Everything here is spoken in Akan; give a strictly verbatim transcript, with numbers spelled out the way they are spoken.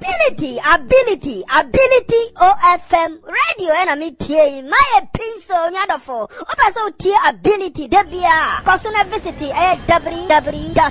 Ability, ability, ability O F M radio and me tie my pencil nyadofo. Opa so tie ability debia. Kosuna visit eh w w w